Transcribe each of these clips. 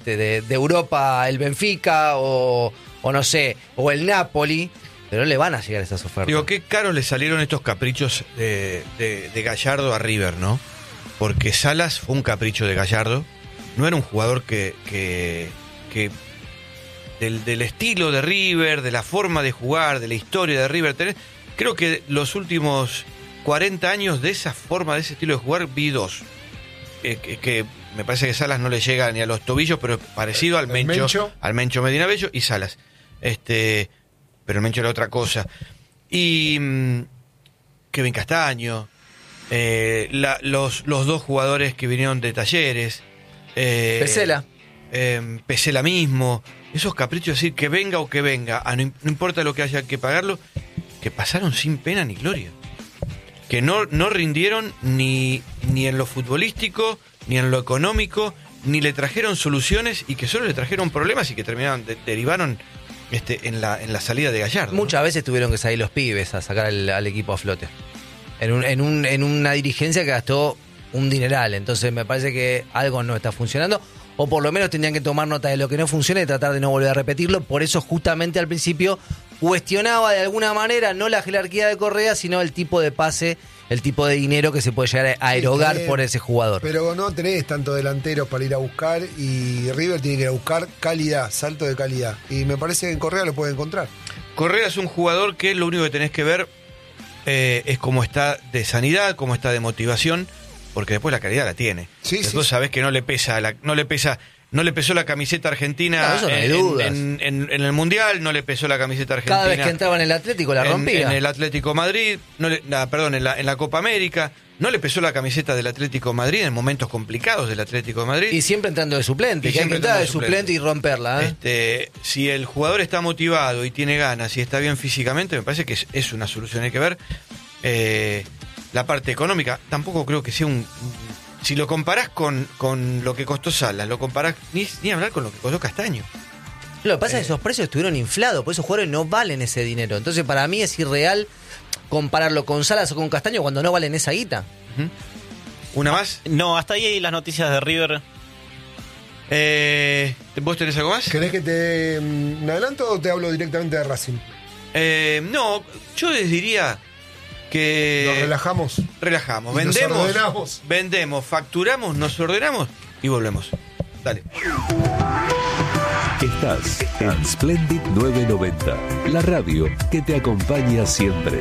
de Europa el Benfica o no sé, o el Napoli, pero no le van a llegar esas ofertas. Digo, qué caros le salieron estos caprichos de Gallardo a River, ¿no? Porque Salas fue un capricho de Gallardo, no era un jugador que del estilo de River, de la forma de jugar, de la historia de River, creo que los últimos 40 años de esa forma, de ese estilo de jugar, vi dos. Que me parece que Salas no le llega ni a los tobillos, pero es parecido al Mencho Medina Bello y Salas. Pero el Mencho era otra cosa. Y Kevin Castaño, los dos jugadores que vinieron de Talleres. Pesela. Pesela mismo. Esos caprichos, decir que venga o que venga, no importa lo que haya que pagarlo, que pasaron sin pena ni gloria. Que no rindieron ni en lo futbolístico, ni en lo económico, ni le trajeron soluciones y que solo le trajeron problemas y que derivaron en la salida de Gallardo. Muchas veces tuvieron que salir los pibes a sacar al equipo a flote. En una dirigencia que gastó un dineral. Entonces me parece que algo no está funcionando. O por lo menos tendrían que tomar nota de lo que no funciona y tratar de no volver a repetirlo. Por eso justamente al principio cuestionaba de alguna manera no la jerarquía de Correa, sino el tipo de pase, el tipo de dinero que se puede llegar a erogar por ese jugador. Pero no tenés tanto delanteros para ir a buscar y River tiene que ir a buscar calidad, salto de calidad. Y me parece que en Correa lo puede encontrar. Correa es un jugador que lo único que tenés que ver es cómo está de sanidad, cómo está de motivación, porque después la calidad la tiene. Después sabés que no le pesó la camiseta argentina en el Mundial, no le pesó la camiseta argentina. Cada vez que entraba en el Atlético la rompía. En el Atlético Madrid, en la Copa América, no le pesó la camiseta del Atlético Madrid en momentos complicados del Atlético de Madrid. Y siempre entrando de suplente, que hay que entrar de suplente y romperla. Si el jugador está motivado y tiene ganas y está bien físicamente, me parece que es una solución. Hay que ver la parte económica. Tampoco creo que sea si lo comparás con lo que costó Salas, lo comparás ni hablar con lo que costó Castaño. Lo que pasa es que esos precios estuvieron inflados, por eso esos jugadores no valen ese dinero. Entonces para mí es irreal compararlo con Salas o con Castaño cuando no valen esa guita. ¿Una más? No, hasta ahí las noticias de River. ¿Vos tenés algo más? ¿Querés que me adelanto o te hablo directamente de Racing? No, yo les diría que nos relajamos. Vendemos, facturamos, nos ordenamos y volvemos. Dale. Estás en Splendid 990, la radio que te acompaña siempre.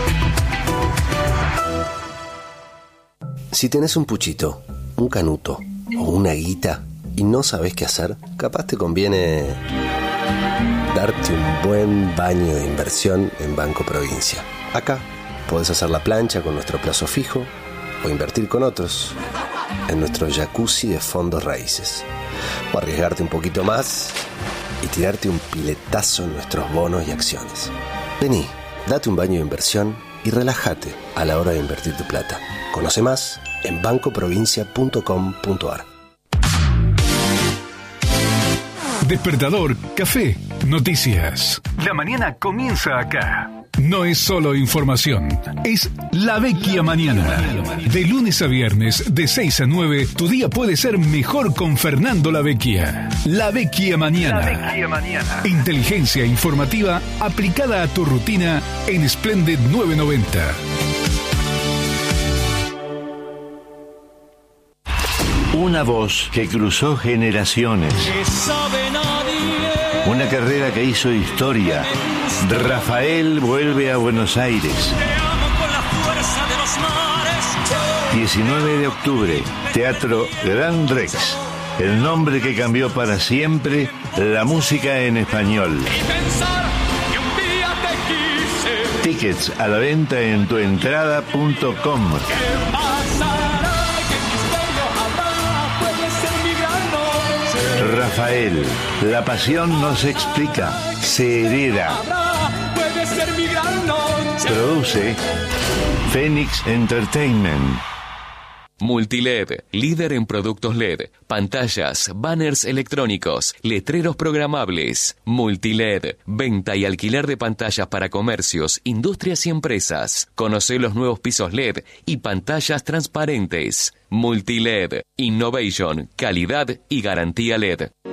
Si tenés un puchito, un canuto o una guita y no sabés qué hacer, capaz te conviene darte un buen baño de inversión en Banco Provincia. Acá podés hacer la plancha con nuestro plazo fijo o invertir con otros en nuestro jacuzzi de fondos raíces. O arriesgarte un poquito más y tirarte un piletazo en nuestros bonos y acciones. Vení, date un baño de inversión y relájate a la hora de invertir tu plata. Conoce más en bancoprovincia.com.ar. Despertador, café, noticias. La mañana comienza acá. No es solo información, es La Vecchia Mañana. De lunes a viernes, de 6 a 9, tu día puede ser mejor con Fernando La Vecchia. La Vecchia Mañana. Inteligencia informativa aplicada a tu rutina en Splendid 990. Una voz que cruzó generaciones. Una carrera que hizo historia. Rafael vuelve a Buenos Aires. 19 de octubre, Teatro Gran Rex. El nombre que cambió para siempre la música en español. Tickets a la venta en tuentrada.com. Rafael, la pasión no se explica, se hereda. Produce Phoenix Entertainment. Multiled, líder en productos LED, pantallas, banners electrónicos, letreros programables. Multiled, venta y alquiler de pantallas para comercios, industrias y empresas. Conoce los nuevos pisos LED y pantallas transparentes. Multiled, innovation, calidad y garantía LED.